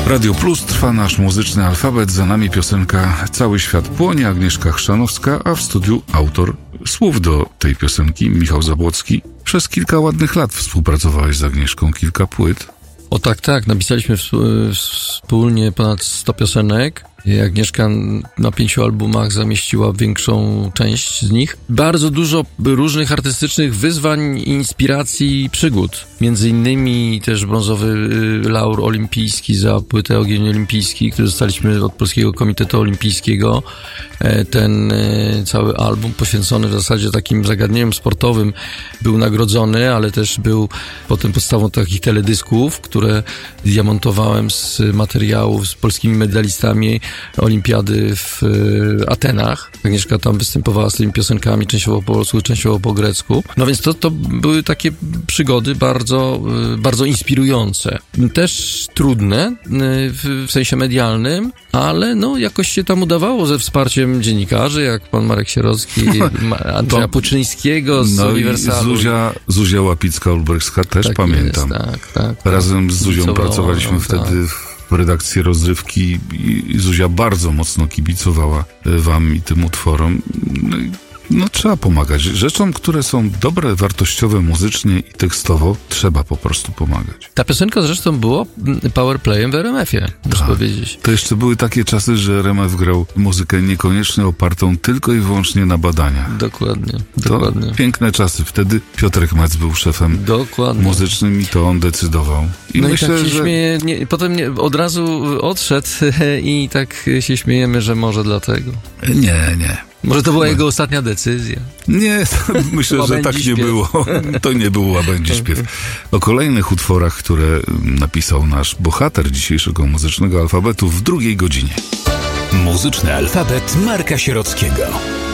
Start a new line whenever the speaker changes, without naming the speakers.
Radio Plus trwa nasz muzyczny alfabet, za nami piosenka Cały świat płonie, Agnieszka Chrzanowska, a w studiu autor słów do tej piosenki, Michał Zabłocki. Przez kilka ładnych lat współpracowałeś z Agnieszką, kilka płyt.
O tak, napisaliśmy wspólnie ponad 100 piosenek. Agnieszka na 5 albumach zamieściła większą część z nich. Bardzo dużo różnych artystycznych wyzwań, inspiracji, przygód. Między innymi też brązowy laur olimpijski za płytę Ogień Olimpijski, który dostaliśmy od Polskiego Komitetu Olimpijskiego. Ten cały album poświęcony w zasadzie takim zagadnieniom sportowym był nagrodzony, ale też był potem podstawą takich teledysków, które ja montowałem z materiałów z polskimi medalistami Olimpiady w Atenach. Agnieszka tam występowała z tymi piosenkami, częściowo po polsku, częściowo po grecku. No więc to były takie przygody bardzo, bardzo inspirujące. Też trudne w sensie medialnym, ale no jakoś się tam udawało ze wsparciem dziennikarzy, jak pan Marek Sierocki, Andrzeja Puczyńskiego z Uniwersalu.
Zuzia Łapicka-Olbrychska też tak pamiętam.
Jest, tak.
Razem z Zuzią pracowaliśmy wtedy w redakcji Rozrywki i Zuzia bardzo mocno kibicowała wam i tym utworom. No trzeba pomagać. Rzeczom, które są dobre, wartościowe muzycznie i tekstowo, trzeba po prostu pomagać.
Ta piosenka zresztą było powerplayem w RMF-ie, muszę powiedzieć.
To jeszcze były takie czasy, że RMF grał muzykę niekoniecznie opartą tylko i wyłącznie na badaniach.
Dokładnie.
Piękne czasy. Wtedy Piotrek Mec był szefem muzycznym i to on decydował. I
no
myślę,
i tak się śmieje, potem od razu odszedł i tak się śmiejemy, że może dlatego.
Nie.
Może to była jego ostatnia decyzja?
Nie, myślę, że tak nie było. To nie był łabędzi śpiew. O kolejnych utworach, które napisał nasz bohater dzisiejszego muzycznego alfabetu w drugiej godzinie.
Muzyczny alfabet Marka Sierockiego.